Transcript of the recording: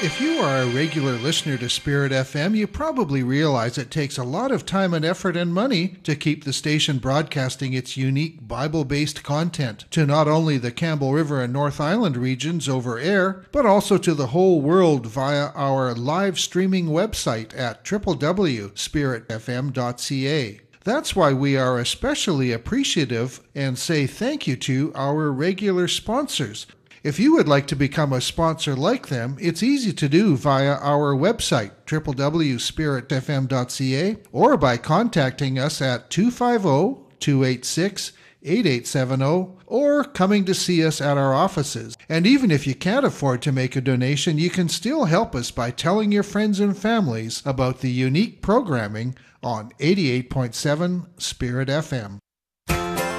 If you are a regular listener to Spirit FM, you probably realize it takes a lot of time and effort and money to keep the station broadcasting its unique Bible-based content to not only the Campbell River and North Island regions over air, but also to the whole world via our live streaming website at www.spiritfm.ca. That's why we are especially appreciative and say thank you to our regular sponsors. If you would like to become a sponsor like them, it's easy to do via our website, www.spiritfm.ca, or by contacting us at 250-286-8870, or coming to see us at our offices. And even if you can't afford to make a donation, you can still help us by telling your friends and families about the unique programming on 88.7 Spirit FM.